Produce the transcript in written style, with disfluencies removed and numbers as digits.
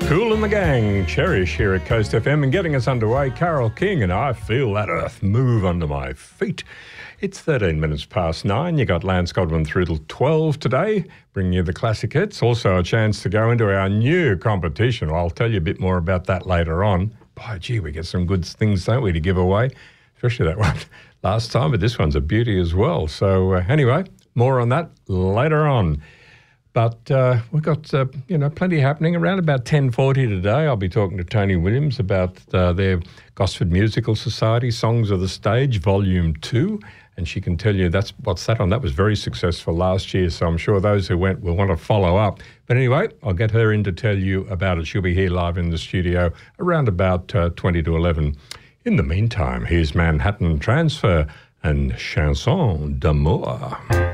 Kool and the Gang, Cherish here at Coast FM, and getting us underway, Carole King and I Feel That Earth Move Under My Feet. It's 13 minutes past 9. You got Lance Godwin through till 12 today, bringing you the classic hits. Also a chance to go into our new competition. I'll tell you a bit more about that later on. Boy, gee, we get some good things, don't we, to give away, especially that one last time, but this one's a beauty as well. So anyway, more on that later on. But we've got, plenty happening. Around about 10:40 today, I'll be talking to Tony Williams about their Gosford Musical Society, Songs of the Stage, Volume 2. And she can tell you what's that on. That was very successful last year, so I'm sure those who went will want to follow up. But anyway, I'll get her in to tell you about it. She'll be here live in the studio around about 20 to 11. In the meantime, here's Manhattan Transfer and Chanson d'amour.